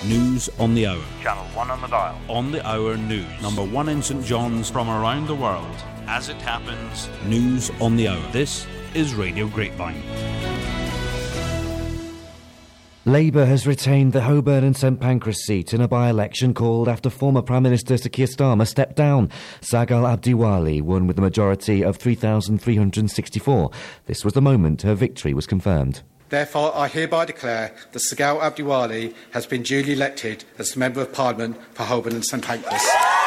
News on the Hour. Channel 1 on the dial. On the Hour News. Number 1 in St John's from around the world. As it happens, News on the Hour. This is Radio Grapevine. Labour has retained the Holborn and St Pancras seat in a by-election called after former Prime Minister Sir Keir Starmer stepped down. Sagal Abdiwali won with a majority of 3,364. This was the moment her victory was confirmed. Therefore, I hereby declare that Sagal Abdiwali has been duly elected as Member of Parliament for Holborn and St Pancras.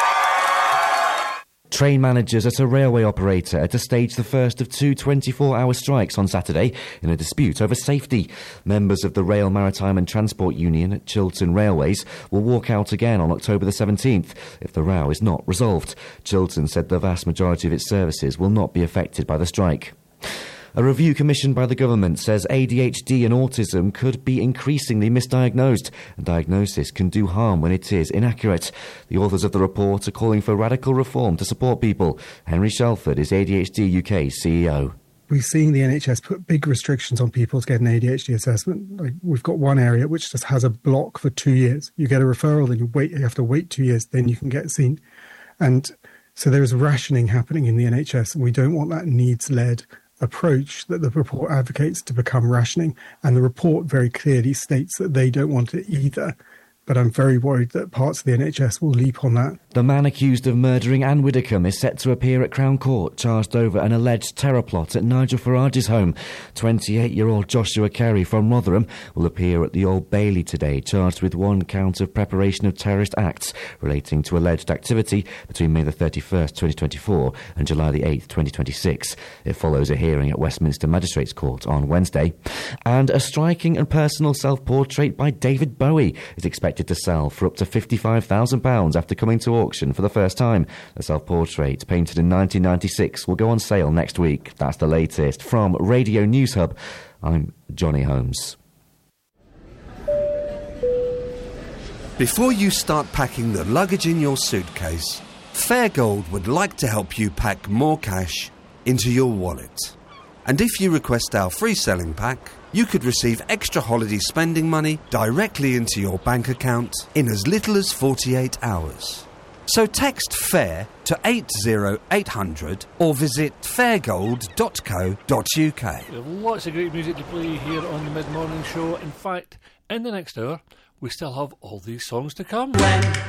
Train managers at a railway operator are to stage the first of two 24-hour strikes on Saturday in a dispute over safety. Members of the Rail Maritime and Transport Union at Chiltern Railways will walk out again on October the 17th if the row is not resolved. Chiltern said the vast majority of its services will not be affected by the strike. A review commissioned by the government says ADHD and autism could be increasingly misdiagnosed, and diagnosis can do harm when it is inaccurate. The authors of the report are calling for radical reform to support people. Henry Shelford is ADHD UK CEO. We're seeing the NHS put big restrictions on people to get an ADHD assessment. Like, we've got one area which just has a block for 2 years. You get a referral, then you have to wait 2 years, then you can get seen. And so there is rationing happening in the NHS, and we don't want that needs-led approach that the report advocates to become rationing, and the report very clearly states that they don't want it either. But I'm very worried that parts of the NHS will leap on that. The man accused of murdering Anne Widdecombe is set to appear at Crown Court, charged over an alleged terror plot at Nigel Farage's home. 28-year-old Joshua Carey from Rotherham will appear at the Old Bailey today, charged with one count of preparation of terrorist acts relating to alleged activity between May the 31st, 2024 and July the 8th, 2026. It follows a hearing at Westminster Magistrates Court on Wednesday. And a striking and personal self-portrait by David Bowie is expected to sell for up to £55,000 after coming to auction for the first time. The self-portrait, painted in 1996, will go on sale next week. That's the latest. From Radio News Hub, I'm Johnny Holmes. Before you start packing the luggage in your suitcase, Fairgold would like to help you pack more cash into your wallet. And if you request our free selling pack, you could receive extra holiday spending money directly into your bank account in as little as 48 hours. So text FAIR to 80800 or visit fairgold.co.uk. We have lots of great music to play here on the Mid-Morning Show. In fact, in the next hour, we still have all these songs to come. When